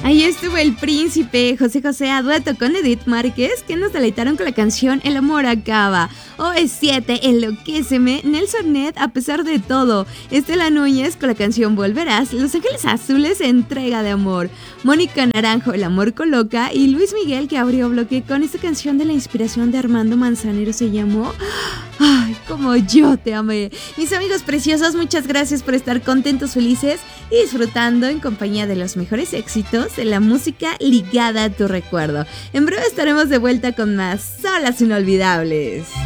Ahí estuvo el príncipe José José a dueto con Edith Márquez, que nos deleitaron con la canción El amor acaba. OV7, Enloquéceme, Nelson Ned, A pesar de todo, Estela Núñez con la canción Volverás, Los Ángeles Azules, Entrega de amor, Mónica Naranjo, El amor coloca, y Luis Miguel, que abrió bloque con esta canción de la inspiración de Armando Manzanero, se llamó Ay, como yo te amé. Mis amigos preciosos, muchas gracias por estar contentos, felices y disfrutando en compañía de los mejores éxitos de la música ligada a tu recuerdo. En breve estaremos de vuelta con más Solas Inolvidables.